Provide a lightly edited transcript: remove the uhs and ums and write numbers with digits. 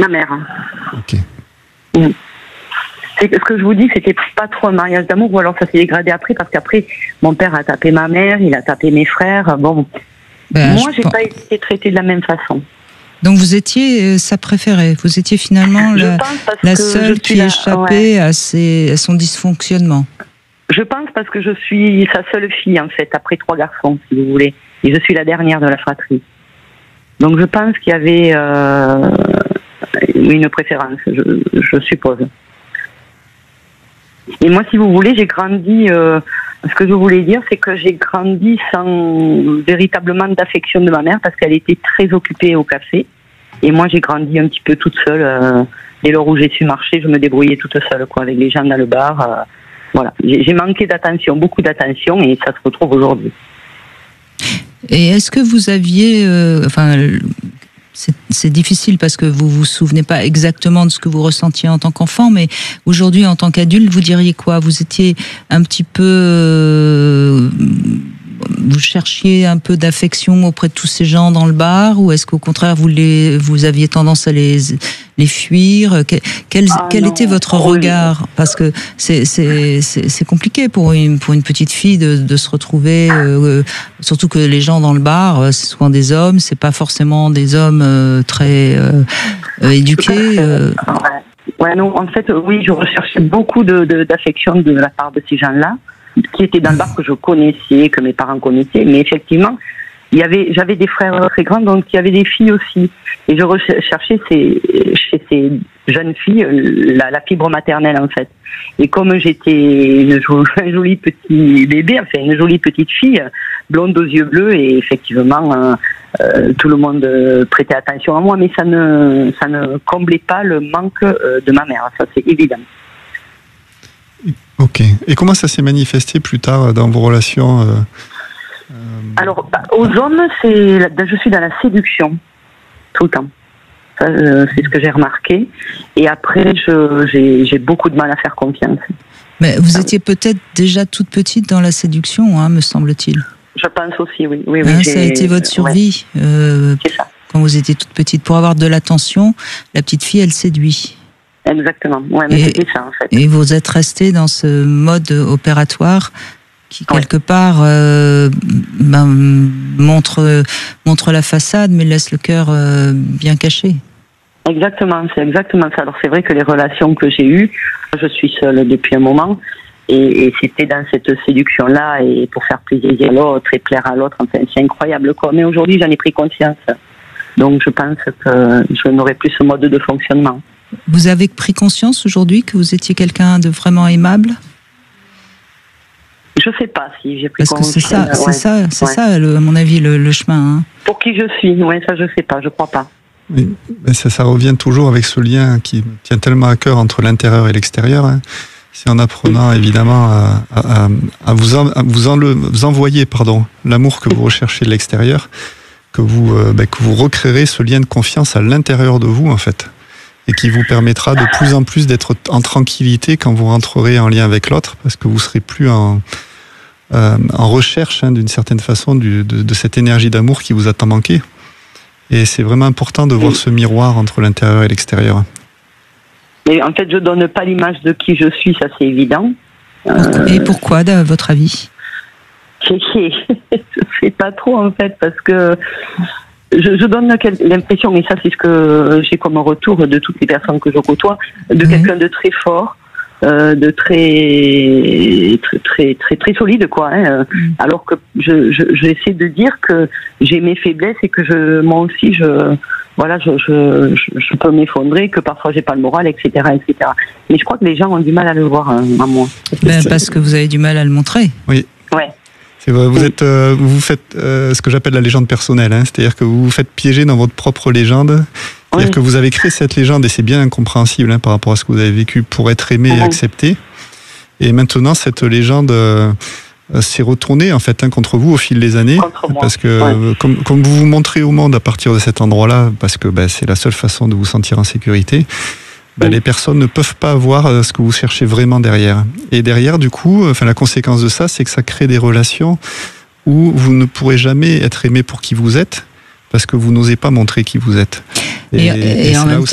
Ma mère. Ok. Ce que je vous dis, c'était pas trop un mariage d'amour, ou alors ça s'est dégradé après, parce qu'après, mon père a tapé ma mère, il a tapé mes frères. Bon, moi, j'ai pas été traitée de la même façon. Donc vous étiez sa préférée, vous étiez finalement la seule qui échappait à son dysfonctionnement. Je pense parce que je suis sa seule fille, en fait, après 3 garçons, si vous voulez. Et je suis la dernière de la fratrie. Donc je pense qu'il y avait une préférence, je suppose. Et moi, si vous voulez, j'ai grandi... ce que je voulais dire, c'est que j'ai grandi sans véritablement d'affection de ma mère, parce qu'elle était très occupée au café. Et moi, j'ai grandi un petit peu toute seule. Dès lors où j'ai su marcher, je me débrouillais toute seule, quoi, avec les gens dans le bar. Voilà. J'ai manqué d'attention, beaucoup d'attention, et ça se retrouve aujourd'hui. Et est-ce que vous aviez... c'est difficile parce que vous vous souvenez pas exactement de ce que vous ressentiez en tant qu'enfant, mais aujourd'hui, en tant qu'adulte, vous diriez quoi? Vous étiez un petit peu... vous cherchiez un peu d'affection auprès de tous ces gens dans le bar, ou est-ce qu'au contraire, vous aviez tendance à les fuir? Quel était votre regard? Parce que c'est compliqué pour une petite fille de se retrouver, surtout que les gens dans le bar, c'est souvent des hommes, c'est pas forcément des hommes très éduqués. Ouais, non, en fait, oui, je recherchais beaucoup d'affection de la part de ces gens-là, qui étaient dans le bar, que je connaissais, que mes parents connaissaient, mais effectivement, j'avais des frères très grands, donc il y avait des filles aussi, et je recherchais chez ces jeunes filles la fibre maternelle, en fait. Et comme j'étais un joli petit bébé, enfin une jolie petite fille, blonde aux yeux bleus, et effectivement tout le monde prêtait attention à moi, mais ça ne comblait pas le manque de ma mère, ça c'est évident. Ok. Et comment ça s'est manifesté plus tard dans vos relations Alors, aux hommes, je suis dans la séduction, tout le temps. Ça, c'est ce que j'ai remarqué. Et après, j'ai beaucoup de mal à faire confiance. Mais vous étiez peut-être déjà toute petite dans la séduction, hein, me semble-t-il. Je pense aussi, oui. Ça a été votre survie. C'est ça. Quand vous étiez toute petite. Pour avoir de l'attention, la petite fille, elle séduit. Exactement. Ouais, mais c'était ça, en fait. Et vous êtes resté dans ce mode opératoire qui, quelque part, montre la façade, mais laisse le cœur bien caché. Exactement, c'est exactement ça. Alors, c'est vrai que les relations que j'ai eues, je suis seule depuis un moment, et c'était dans cette séduction-là, et pour faire plaisir à l'autre et plaire à l'autre, enfin, c'est incroyable, quoi. Mais aujourd'hui, j'en ai pris conscience. Donc, je pense que je n'aurai plus ce mode de fonctionnement. Vous avez pris conscience aujourd'hui que vous étiez quelqu'un de vraiment aimable? Je sais pas si j'ai pris conscience. Parce que c'est ça, à mon avis, le chemin. Hein. Pour qui je suis, ça je sais pas, je crois pas. Oui, mais ça revient toujours avec ce lien qui me tient tellement à cœur entre l'intérieur et l'extérieur. Hein. C'est en apprenant évidemment à vous envoyer l'amour que vous recherchez de l'extérieur, que vous recréerez ce lien de confiance à l'intérieur de vous, en fait. Et qui vous permettra de plus en plus d'être en tranquillité quand vous rentrerez en lien avec l'autre, parce que vous serez plus en recherche, d'une certaine façon, de cette énergie d'amour qui vous a tant manqué. Et c'est vraiment important de voir ce miroir entre l'intérieur et l'extérieur. Mais en fait, je donne pas l'image de qui je suis, ça c'est évident. Et pourquoi, à votre avis? Je sais pas trop, en fait, parce que je donne l'impression, et ça c'est ce que j'ai comme retour de toutes les personnes que je côtoie, de quelqu'un de très fort, de très solide, quoi. Hein, alors que j'essaie de dire que j'ai mes faiblesses et que moi aussi je peux m'effondrer, que parfois j'ai pas le moral, etc., etc. Mais je crois que les gens ont du mal à le voir, à moi. Parce que vous avez du mal à le montrer. Oui. Ouais. Vous faites ce que j'appelle la légende personnelle, hein, c'est-à-dire que vous vous faites piéger dans votre propre légende, c'est-à-dire que vous avez créé cette légende, et c'est bien incompréhensible par rapport à ce que vous avez vécu, pour être aimé et accepté. Et maintenant, cette légende s'est retournée en fait contre vous au fil des années, parce que comme vous vous montrez au monde à partir de cet endroit-là, parce que c'est la seule façon de vous sentir en sécurité, les personnes ne peuvent pas voir ce que vous cherchez vraiment derrière. Et derrière, du coup, la conséquence de ça, c'est que ça crée des relations où vous ne pourrez jamais être aimé pour qui vous êtes, parce que vous n'osez pas montrer qui vous êtes. Et c'est là où